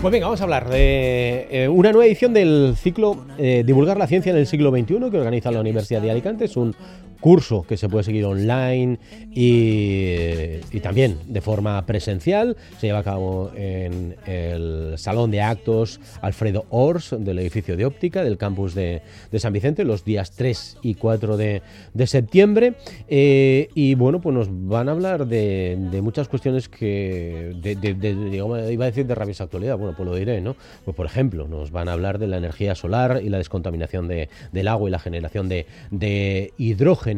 Pues venga, vamos a hablar de una nueva edición del ciclo Divulgar la ciencia en el siglo XXI que organiza la Universidad de Alicante. Es un curso que se puede seguir online y también de forma presencial. Se lleva a cabo en el Salón de Actos Alfredo Ors del edificio de óptica del campus de San Vicente los días 3 y 4 de septiembre. Y bueno, pues nos van a hablar de muchas cuestiones que, digamos, iba a decir de rabiosa actualidad. Bueno, pues lo diré, ¿no? Pues por ejemplo, nos van a hablar de la energía solar y la descontaminación del agua y la generación de hidrógeno.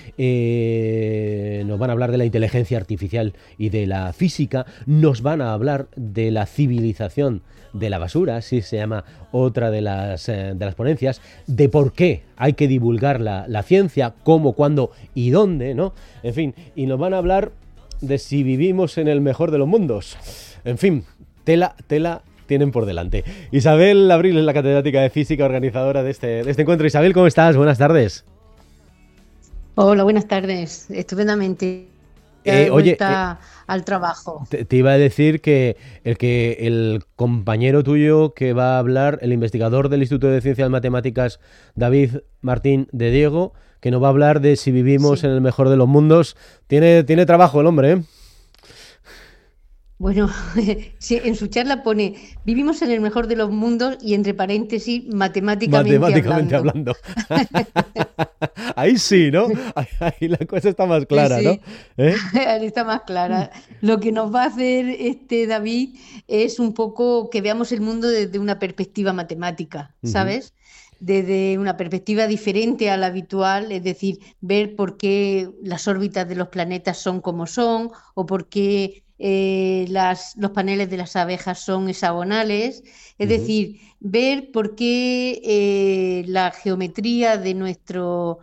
Nos van a hablar de la inteligencia artificial y de la física. Nos van a hablar de la civilización de la basura, así se llama otra de las ponencias, de por qué hay que divulgar la ciencia, cómo, cuándo y dónde, ¿no? En fin, y nos van a hablar de si vivimos en el mejor de los mundos. En fin, tela tienen por delante. Isabel Abril es la catedrática de física organizadora de este encuentro. Isabel, ¿cómo estás? Buenas tardes. Hola, buenas tardes. Estupendamente. Oye, al trabajo. Te iba a decir que el compañero tuyo que va a hablar, el investigador del Instituto de Ciencias Matemáticas, David Martín de Diego, que nos va a hablar de si vivimos en el mejor de los mundos, tiene trabajo el hombre, ¿eh? Bueno, sí, en su charla pone, vivimos en el mejor de los mundos y entre paréntesis, matemáticamente hablando. Ahí sí, ¿no? Ahí la cosa está más clara, sí. ¿No? Ahí está más clara. Lo que nos va a hacer David es un poco que veamos el mundo desde una perspectiva matemática, ¿sabes? Desde una perspectiva diferente a la habitual, es decir, ver por qué las órbitas de los planetas son como son o por qué los paneles de las abejas son hexagonales, es decir, ver por qué la geometría de nuestro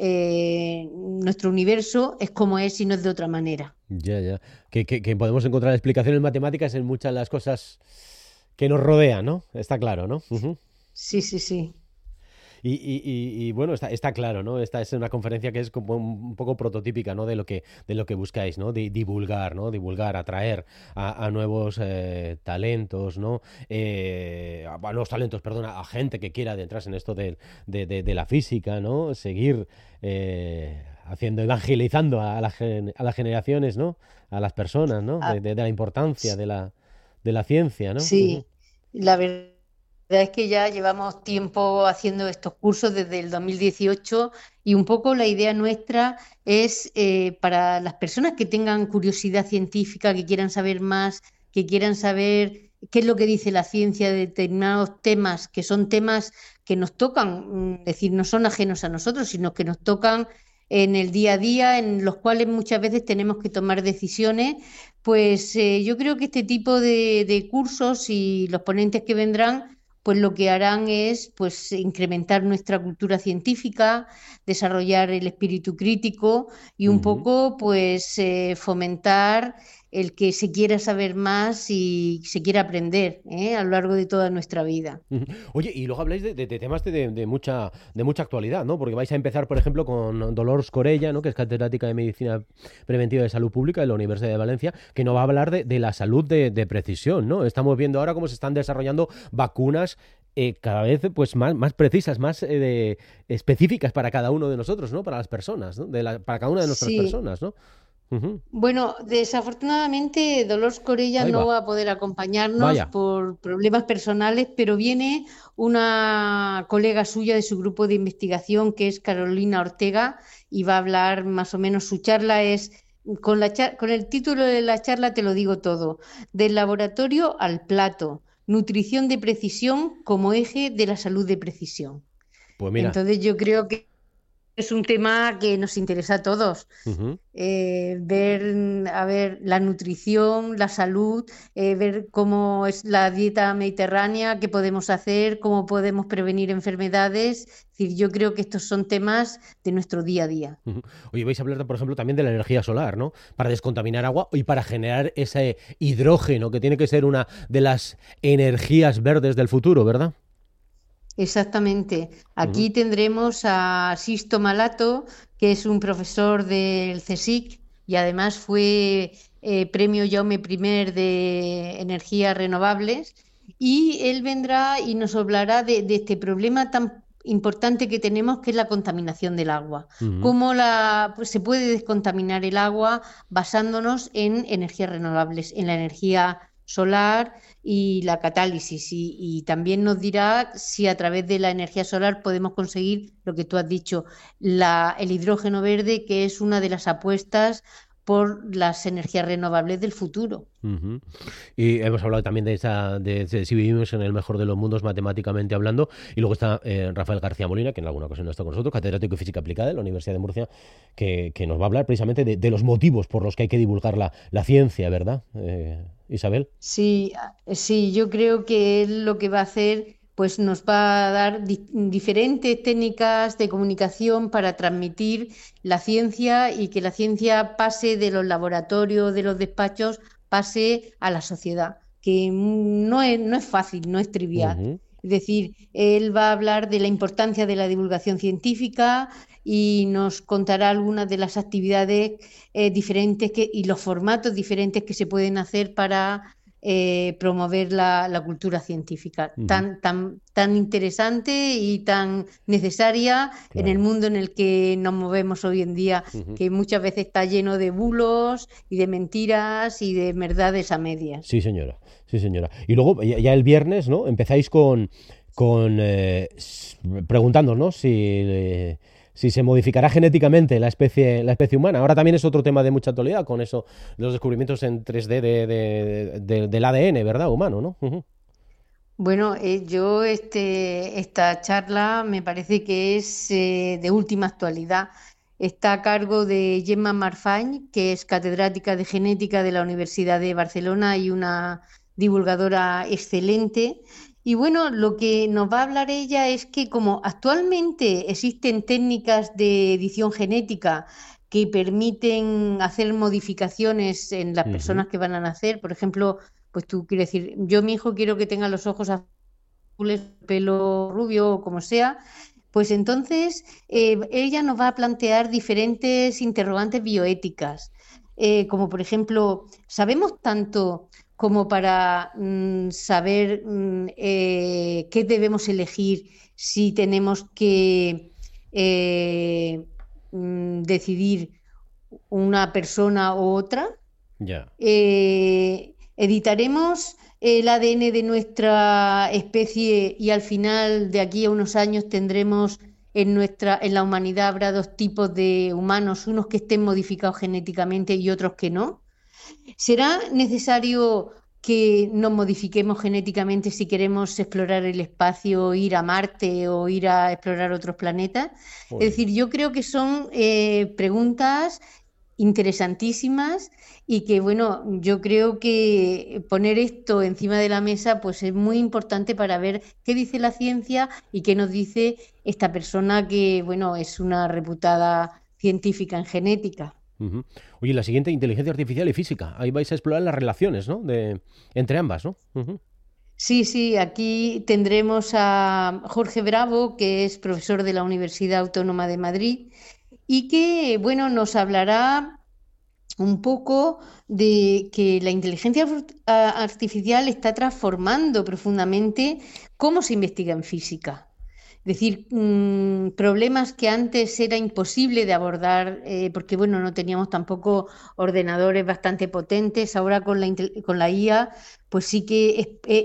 universo es como es y no es de otra manera. Ya. Que podemos encontrar explicaciones matemáticas en muchas de las cosas que nos rodean, ¿no? Está claro, ¿no? Sí. Y bueno, está claro, ¿no? Esta es una conferencia que es como un poco prototípica, ¿no? De lo que buscáis, ¿no? De divulgar, ¿no? Divulgar, atraer a nuevos talentos, ¿no? A nuevos talentos, perdona, a gente que quiera adentrarse en esto de la física, ¿no? Seguir evangelizando a las generaciones, ¿no? A las personas, ¿no? De la importancia de la ciencia, ¿no? Sí, la verdad es que ya llevamos tiempo haciendo estos cursos desde el 2018 y un poco la idea nuestra es para las personas que tengan curiosidad científica, que quieran saber más, que quieran saber qué es lo que dice la ciencia de determinados temas, que son temas que nos tocan, es decir, no son ajenos a nosotros, sino que nos tocan en el día a día, en los cuales muchas veces tenemos que tomar decisiones. Pues yo creo que este tipo de cursos y los ponentes que vendrán pues lo que harán es pues incrementar nuestra cultura científica, desarrollar el espíritu crítico y un poco pues fomentar el que se quiera saber más y se quiera aprender a lo largo de toda nuestra vida. Oye, y luego habláis de temas de mucha actualidad, ¿no? Porque vais a empezar, por ejemplo, con Dolors Corella, ¿no? Que es catedrática de Medicina Preventiva de Salud Pública de la Universidad de Valencia, que nos va a hablar de la salud de precisión, ¿no? Estamos viendo ahora cómo se están desarrollando vacunas cada vez pues más precisas, más específicas para cada uno de nosotros, ¿no? Para las personas, ¿no? Para cada una de nuestras personas, ¿no? Bueno, desafortunadamente Dolors Corella no va a poder acompañarnos por problemas personales, pero viene una colega suya de su grupo de investigación que es Carolina Ortega y va a hablar más o menos, su charla es, con el título de la charla te lo digo todo, del laboratorio al plato, nutrición de precisión como eje de la salud de precisión. Pues mira. Entonces yo creo que es un tema que nos interesa a todos, ver la nutrición, la salud, ver cómo es la dieta mediterránea, qué podemos hacer, cómo podemos prevenir enfermedades. Es decir, yo creo que estos son temas de nuestro día a día. Oye, vais a hablar, por ejemplo, también de la energía solar, ¿no? Para descontaminar agua y para generar ese hidrógeno, que tiene que ser una de las energías verdes del futuro, ¿verdad? Exactamente. Aquí tendremos a Sisto Malato, que es un profesor del CSIC y además fue premio Jaume I de energías renovables y él vendrá y nos hablará de este problema tan importante que tenemos, que es la contaminación del agua. Ujú. Cómo pues, se puede descontaminar el agua basándonos en energías renovables, en la energía solar y la catálisis. Y también nos dirá si a través de la energía solar podemos conseguir lo que tú has dicho, el hidrógeno verde, que es una de las apuestas por las energías renovables del futuro. Ujú. Y hemos hablado también de si vivimos en el mejor de los mundos matemáticamente hablando. Y luego está Rafael García Molina, que en alguna ocasión no está con nosotros, catedrático de Física Aplicada de la Universidad de Murcia, que nos va a hablar precisamente de los motivos por los que hay que divulgar la ciencia, ¿verdad, Isabel? Sí, sí, yo creo que él lo que va a hacer, pues nos va a dar diferentes técnicas de comunicación para transmitir la ciencia y que la ciencia pase de los laboratorios, de los despachos, pase a la sociedad, que no es fácil, no es trivial. Ujú. Es decir, él va a hablar de la importancia de la divulgación científica y nos contará algunas de las actividades diferentes y los formatos diferentes que se pueden hacer para promover la cultura científica, Ujú. tan interesante y tan necesaria en el Claro. mundo en el que nos movemos hoy en día, Ujú. que muchas veces está lleno de bulos y de mentiras y de verdades a medias. Sí, señora. Sí, señora. Y luego, ya el viernes, ¿no? Empezáis con preguntándonos, ¿no? Si se modificará genéticamente la especie humana. Ahora también es otro tema de mucha actualidad con eso, los descubrimientos en 3D del ADN, ¿verdad? Humano, ¿no? Ujú. Bueno, esta charla me parece que es de última actualidad. Está a cargo de Gemma Marfany, que es catedrática de genética de la Universidad de Barcelona y una divulgadora excelente. Y bueno, lo que nos va a hablar ella es que como actualmente existen técnicas de edición genética que permiten hacer modificaciones en las Ujú. personas que van a nacer, por ejemplo, pues tú quieres decir, yo mi hijo quiero que tenga los ojos azules, pelo rubio o como sea, pues entonces ella nos va a plantear diferentes interrogantes bioéticas, como por ejemplo, ¿sabemos tanto como para saber qué debemos elegir si tenemos que decidir una persona u otra? Ya. Editaremos el ADN de nuestra especie y al final de aquí a unos años tendremos en la humanidad habrá dos tipos de humanos, unos que estén modificados genéticamente y otros que no. ¿Será necesario que nos modifiquemos genéticamente si queremos explorar el espacio, ir a Marte o ir a explorar otros planetas? Es Jolín. decir, yo creo que son preguntas interesantísimas y que, bueno, yo creo que poner esto encima de la mesa pues es muy importante para ver qué dice la ciencia y qué nos dice esta persona que, bueno, es una reputada científica en genética. Ujú. Oye, la siguiente, inteligencia artificial y física. Ahí vais a explorar las relaciones, ¿no? Entre ambas, ¿no? Ujú. Sí, sí, aquí tendremos a Jorge Bravo, que es profesor de la Universidad Autónoma de Madrid y que, bueno, nos hablará un poco de que la inteligencia artificial está transformando profundamente cómo se investiga en física. Es decir, problemas que antes era imposible de abordar porque, bueno, no teníamos tampoco ordenadores bastante potentes. Ahora con la IA, pues sí que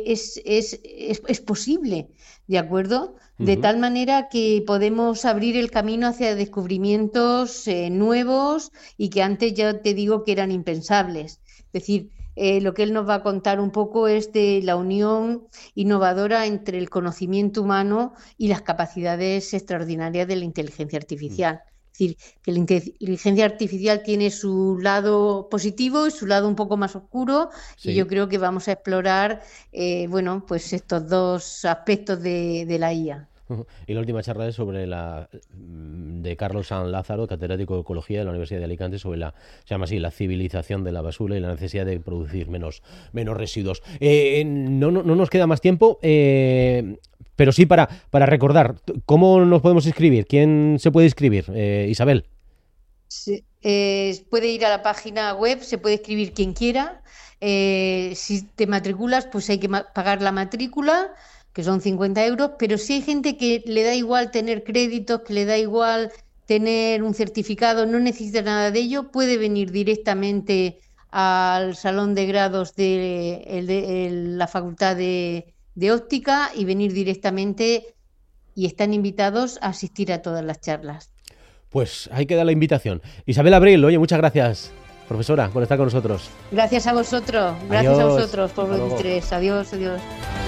es posible, ¿de acuerdo? De Ujú. tal manera que podemos abrir el camino hacia descubrimientos nuevos y que antes ya te digo que eran impensables. Es decir, lo que él nos va a contar un poco es de la unión innovadora entre el conocimiento humano y las capacidades extraordinarias de la inteligencia Mm. artificial. Es decir, que la inteligencia artificial tiene su lado positivo y su lado un poco más oscuro, y yo Sí. creo que vamos a explorar, bueno, pues estos dos aspectos de la IA. Ujú. Y la última charla es sobre de Carlos San Lázaro, catedrático de Ecología de la Universidad de Alicante, sobre se llama así, la civilización de la basura y la necesidad de producir menos residuos. No nos queda más tiempo, pero sí para recordar, ¿cómo nos podemos inscribir? ¿Quién se puede inscribir? Isabel. Puede ir a la página web, se puede escribir quien quiera. Si te matriculas, pues hay que pagar la matrícula, que son 50 euros, pero si hay gente que le da igual tener créditos, que le da igual tener un certificado, no necesita nada de ello, puede venir directamente al salón de grados de la Facultad de Óptica y venir directamente y están invitados a asistir a todas las charlas. Pues hay que dar la invitación. Isabel Abril, oye, muchas gracias, profesora, por estar con nosotros. Gracias a vosotros Adiós. por Hasta vuestro luego. interés. Adiós, adiós.